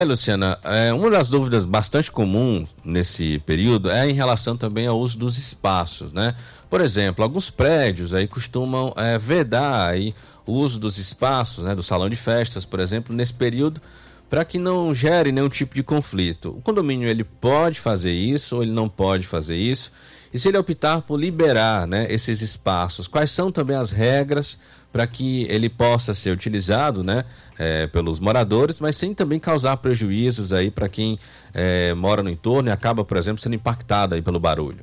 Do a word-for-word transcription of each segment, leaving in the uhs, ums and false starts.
É, Luciana, é, uma das dúvidas bastante comuns nesse período é em relação também ao uso dos espaços, né? Por exemplo, alguns prédios aí costumam é, vedar aí o uso dos espaços, né, do salão de festas, por exemplo, nesse período, para que não gere nenhum tipo de conflito. O condomínio ele pode fazer isso ou ele não pode fazer isso? E se ele optar por liberar, né, esses espaços, quais são também as regras para que ele possa ser utilizado, né, é, pelos moradores, mas sem também causar prejuízos aí para quem é, mora no entorno e acaba, por exemplo, sendo impactado aí pelo barulho?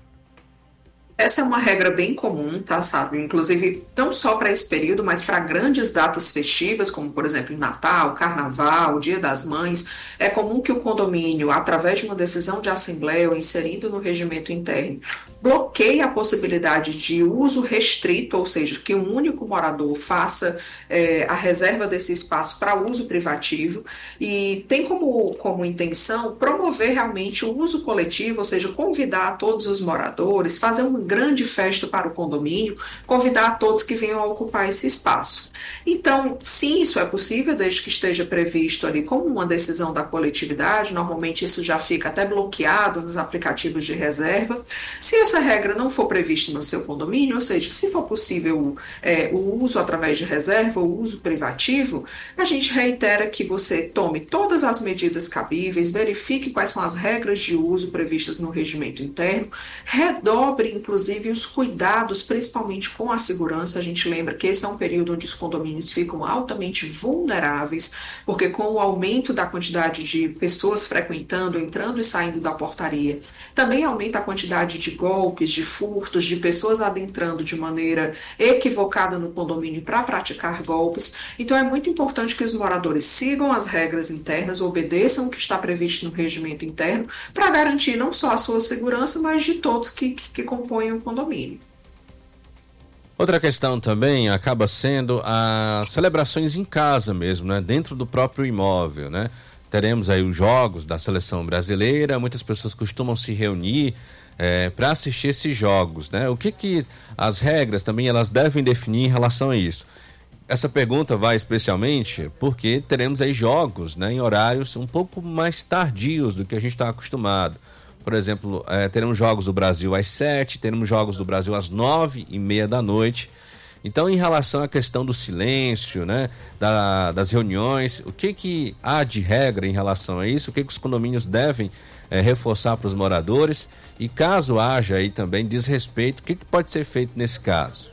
Essa é uma regra bem comum, tá, sabe? Inclusive, não só para esse período, mas para grandes datas festivas, como, por exemplo, Natal, Carnaval, Dia das Mães, é comum que o condomínio, através de uma decisão de assembleia ou inserindo no regimento interno, bloqueie a possibilidade de uso restrito, ou seja, que um único morador faça é, a reserva desse espaço para uso privativo, e tem como, como intenção promover realmente o uso coletivo, ou seja, convidar todos os moradores, fazer uma grande festa para o condomínio, convidar todos que venham a ocupar esse espaço. Então, sim, isso é possível, desde que esteja previsto ali como uma decisão da coletividade. Normalmente isso já fica até bloqueado nos aplicativos de reserva. Se essa regra não for prevista no seu condomínio, ou seja, se for possível é, o uso através de reserva, o uso privativo, a gente reitera que você tome todas as medidas cabíveis, verifique quais são as regras de uso previstas no regimento interno, redobre, inclusive, os cuidados, principalmente com a segurança. A gente lembra que esse é um período onde os condomínios ficam altamente vulneráveis, porque com o aumento da quantidade de pessoas frequentando, entrando e saindo da portaria, também aumenta a quantidade de golpes, de furtos, de pessoas adentrando de maneira equivocada no condomínio para praticar golpes. Então é muito importante que os moradores sigam as regras internas, obedeçam o que está previsto no regimento interno, para garantir não só a sua segurança, mas de todos que, que, que compõem o condomínio. Outra questão também acaba sendo as celebrações em casa mesmo, né? Dentro do próprio imóvel, né? Teremos aí os jogos da seleção brasileira, muitas pessoas costumam se reunir é, para assistir esses jogos, né? O que que as regras também elas devem definir em relação a isso? Essa pergunta vai especialmente porque teremos aí jogos, né, em horários um pouco mais tardios do que a gente está acostumado. Por exemplo, eh, teremos jogos do Brasil às sete, teremos jogos do Brasil às nove e meia da noite. Então, em relação à questão do silêncio, né, da, das reuniões, o que que há de regra em relação a isso? O que que os condomínios devem eh, reforçar para os moradores? E caso haja aí também desrespeito, o que que pode ser feito nesse caso?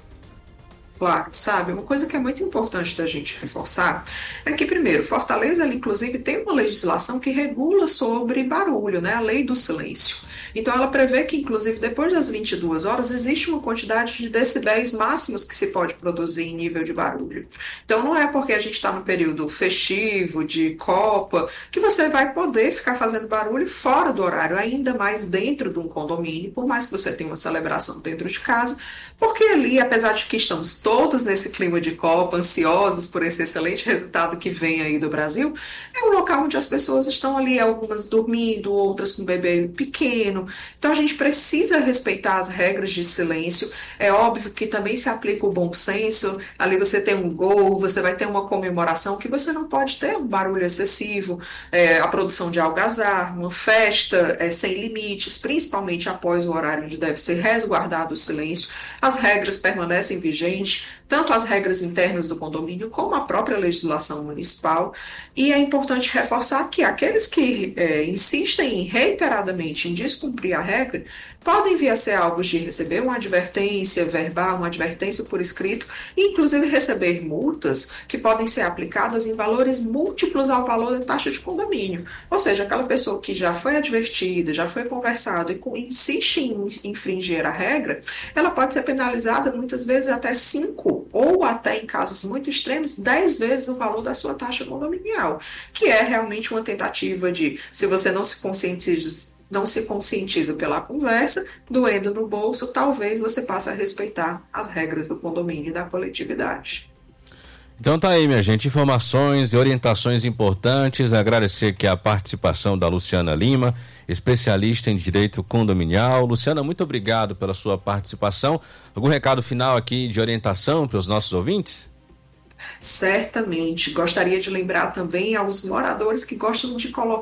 Claro, sabe, uma coisa que é muito importante da gente reforçar é que, primeiro, Fortaleza, ela, inclusive, tem uma legislação que regula sobre barulho, né, a lei do silêncio. Então, ela prevê que, inclusive, depois das vinte e duas horas, existe uma quantidade de decibéis máximos que se pode produzir em nível de barulho. Então, não é porque a gente está no período festivo, de Copa, que você vai poder ficar fazendo barulho fora do horário, ainda mais dentro de um condomínio, por mais que você tenha uma celebração dentro de casa, porque ali, apesar de que estamos todos nesse clima de Copa, ansiosos por esse excelente resultado que vem aí do Brasil, é um local onde as pessoas estão ali, algumas dormindo, outras com bebê pequeno. Então a gente precisa respeitar as regras de silêncio. É óbvio que também se aplica o bom senso. Ali você tem um gol, você vai ter uma comemoração que você não pode ter um barulho excessivo, é, a produção de algazarra, uma festa é, sem limites, principalmente após o horário onde deve ser resguardado o silêncio. As regras permanecem vigentes, tanto as regras internas do condomínio como a própria legislação municipal, e é importante reforçar que aqueles que é, insistem reiteradamente em descumprir a regra podem vir a ser alvos de receber uma advertência verbal, uma advertência por escrito, e inclusive receber multas que podem ser aplicadas em valores múltiplos ao valor da taxa de condomínio. Ou seja, aquela pessoa que já foi advertida, já foi conversado e insiste em infringir a regra, ela pode ser penalizada muitas vezes até cinco ou até, em casos muito extremos, dez vezes o valor da sua taxa condominial, que é realmente uma tentativa de, se você não se conscientiza não se conscientiza pela conversa, doendo no bolso, talvez você passe a respeitar as regras do condomínio e da coletividade. Então tá aí, minha gente, informações e orientações importantes. Agradecer aqui a participação da Luciana Lima, especialista em direito condominial. Luciana, muito obrigado pela sua participação. Algum recado final aqui de orientação para os nossos ouvintes? Certamente. Gostaria de lembrar também aos moradores que gostam de colocar